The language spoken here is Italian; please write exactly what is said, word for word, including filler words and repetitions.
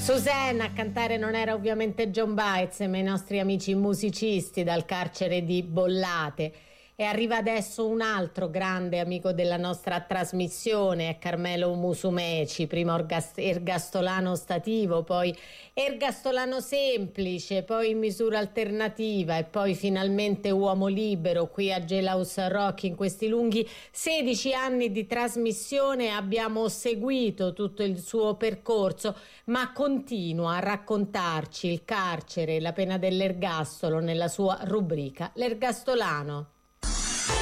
Suzanne a cantare non era ovviamente John Baez, ma i nostri amici musicisti dal carcere di Bollate. E arriva adesso un altro grande amico della nostra trasmissione, è Carmelo Musumeci, prima orgas- ergastolano stativo, poi ergastolano semplice, poi in misura alternativa e poi finalmente uomo libero qui a Jailhouse Rock. In questi lunghi sedici anni di trasmissione abbiamo seguito tutto il suo percorso, ma continua a raccontarci il carcere e la pena dell'ergastolo nella sua rubrica L'Ergastolano.